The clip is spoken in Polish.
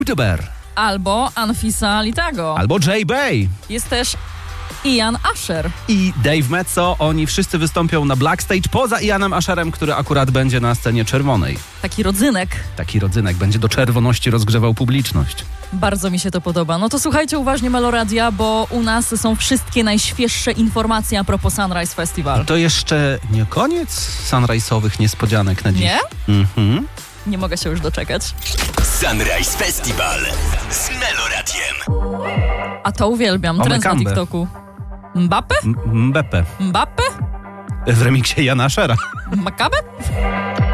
YouTuber. Albo Anfisa Litago. Albo Jay Bay. Jest też Ian Asher. I Dave Mezzo. Oni wszyscy wystąpią na Black Stage poza Ianem Asherem, który akurat będzie na scenie czerwonej. Taki rodzynek. Taki rodzynek będzie do czerwoności rozgrzewał publiczność. Bardzo mi się to podoba. No to słuchajcie uważnie Meloradia, bo u nas są wszystkie najświeższe informacje a propos Sunrise Festival. To jeszcze nie koniec sunrise'owych niespodzianek na dziś. Nie? Mhm. Nie mogę się już doczekać. Sunrise Festival z Meloradiem. A to uwielbiam. Ome Trend na Kambe. TikToku. Mbappe? Mbappe. Mbappe? W remiksie Jana Ashera. Makabe?